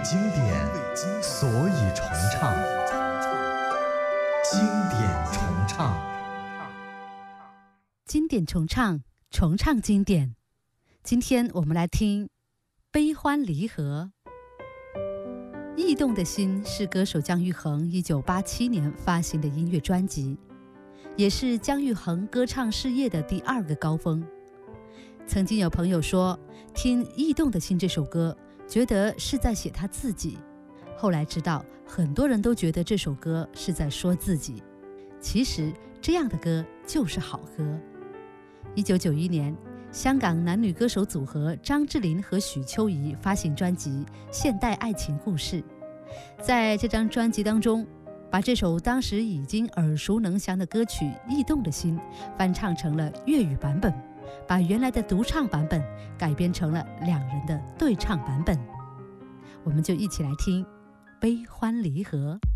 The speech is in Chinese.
经典，所以重唱。经典重唱， 经典重唱，重唱经典。今天我们来听《悲欢离合》。驿动的心是歌手姜育恒1987年发行的音乐专辑，也是姜育恒歌唱事业的第2个高峰。曾经有朋友说，听《驿动的心》这首歌，觉得是在写他自己。后来知道，很多人都觉得这首歌是在说自己。其实这样的歌就是好歌。1991年，香港男女歌手组合张智霖和许秋怡发行专辑《现代爱情故事》。在这张专辑当中，把这首当时已经耳熟能详的歌曲《驿动的心》翻唱成了粤语版本，把原来的独唱版本改编成了2人的对唱版本。我们就一起来听《悲欢离合》。